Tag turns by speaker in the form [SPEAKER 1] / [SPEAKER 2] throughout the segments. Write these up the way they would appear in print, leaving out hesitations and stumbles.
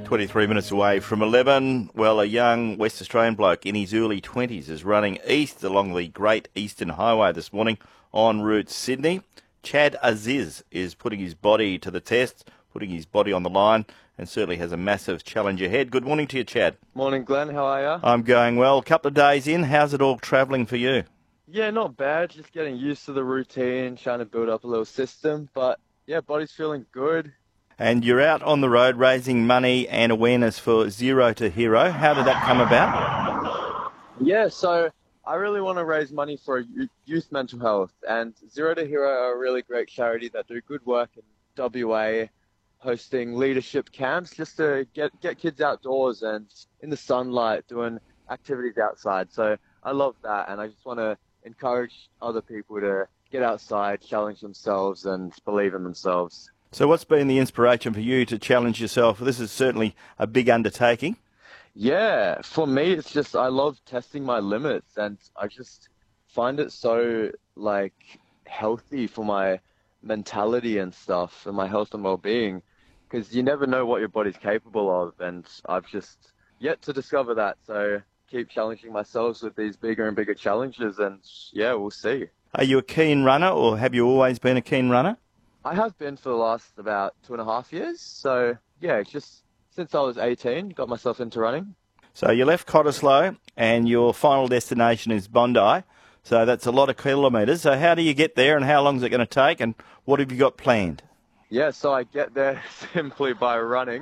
[SPEAKER 1] 23 minutes away from 11. Well, a young West Australian bloke in his early 20s is running east along the Great Eastern Highway this morning en route Sydney. Chad Aziz is putting his body to the test, putting his body on the line, and certainly has a massive challenge ahead. Good morning to you, Chad.
[SPEAKER 2] Morning, Glenn. How are you?
[SPEAKER 1] I'm going well. A couple of days in. How's it all travelling for you?
[SPEAKER 2] Yeah, not bad. Just getting used to the routine, trying to build up a little system. But yeah, body's feeling good.
[SPEAKER 1] And you're out on the road raising money and awareness for Zero to Hero. How did that come about?
[SPEAKER 2] Yeah, so I really want to raise money for youth mental health. And Zero to Hero are a really great charity that do good work in WA, hosting leadership camps just to get kids outdoors and in the sunlight, doing activities outside. So I love that, and I just want to encourage other people to get outside, challenge themselves, and believe in themselves.
[SPEAKER 1] So what's been the inspiration for you to challenge yourself? This is certainly a big undertaking.
[SPEAKER 2] Yeah, for me, it's just I love testing my limits, and I just find it so healthy for my mentality and stuff, and my health and well-being, because you never know what your body's capable of, and I've just yet to discover that. So keep challenging myself with these bigger and bigger challenges, and yeah, we'll see.
[SPEAKER 1] Are you a keen runner, or have you always been a keen runner?
[SPEAKER 2] I have been for the last about 2.5 years. So yeah, just since I was 18, got myself into running.
[SPEAKER 1] So you left Cottesloe and your final destination is Bondi. So that's a lot of kilometres. So how do you get there and how long is it going to take and what have you got planned?
[SPEAKER 2] Yeah, so I get there simply by running.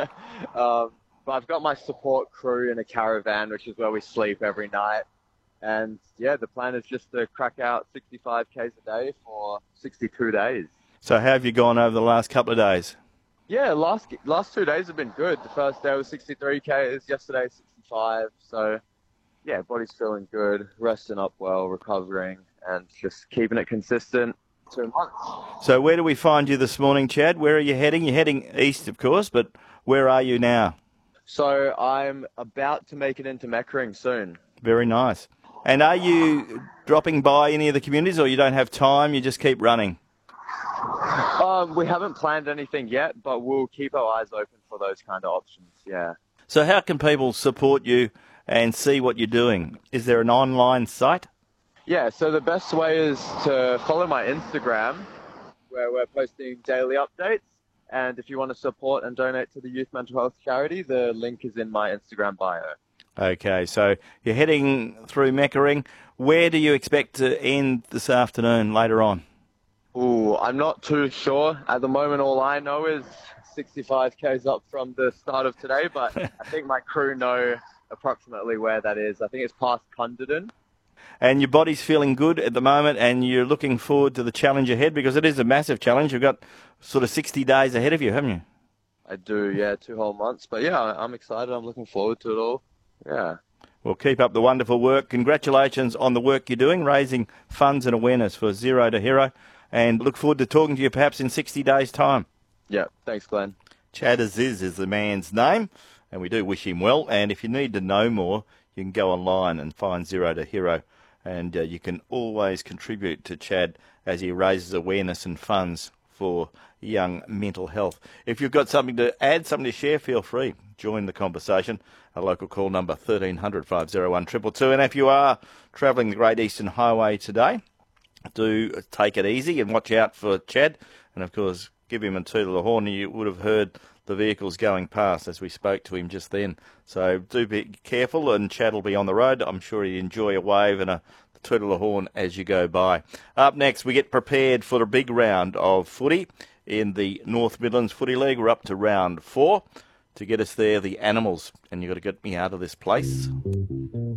[SPEAKER 2] But I've got my support crew in a caravan, which is where we sleep every night. And yeah, the plan is just to crack out 65 Ks a day for 62 days.
[SPEAKER 1] So how have you gone over the last couple of days?
[SPEAKER 2] Yeah, last 2 days have been good. The first day was 63 Ks, yesterday 65. So yeah, body's feeling good, resting up well, recovering, and just keeping it consistent 2 months.
[SPEAKER 1] So where do we find you this morning, Chad? Where are you heading? You're heading east, of course, but where are you now?
[SPEAKER 2] So I'm about to make it into Meckering soon.
[SPEAKER 1] Very nice. And are you dropping by any of the communities or you don't have time, you just keep running?
[SPEAKER 2] We haven't planned anything yet, but we'll keep our eyes open for those kind of options, yeah.
[SPEAKER 1] So how can people support you and see what you're doing? Is there an online site?
[SPEAKER 2] Yeah, so the best way is to follow my Instagram, where we're posting daily updates. And if you want to support and donate to the Youth Mental Health Charity, the link is in my Instagram bio. Okay,
[SPEAKER 1] so you're heading through Meckering. Where do you expect to end this afternoon later on?
[SPEAKER 2] Ooh, I'm not too sure. At the moment, all I know is 65 Ks up from the start of today, but I think my crew know approximately where that is. I think it's past Cunderdin.
[SPEAKER 1] And your body's feeling good at the moment and you're looking forward to the challenge ahead because it is a massive challenge. You've got sort of 60 days ahead of you, haven't you?
[SPEAKER 2] I do, yeah, 2 whole months. But yeah, I'm excited. I'm looking forward to it all. Yeah.
[SPEAKER 1] Well, keep up the wonderful work. Congratulations on the work you're doing, raising funds and awareness for Zero to Hero. And look forward to talking to you perhaps in 60 days' time.
[SPEAKER 2] Yeah, thanks, Glenn.
[SPEAKER 1] Chad Aziz is the man's name, and we do wish him well. And if you need to know more, you can go online and find Zero to Hero. And you can always contribute to Chad as he raises awareness and funds for young mental health. If you've got something to add, something to share, feel free. Join the conversation. Our local call number 1300 501 222. And if you are travelling the Great Eastern Highway today, do take it easy and watch out for Chad. And, of course, give him a toot of the horn. You would have heard the vehicles going past as we spoke to him just then. So do be careful, and Chad will be on the road. I'm sure he'd enjoy a wave and a toot of the horn as you go by. Up next, we get prepared for the big round of footy in the North Midlands Footy League. We're up to round 4. To get us there, the Animals. And you've got to get me out of this place.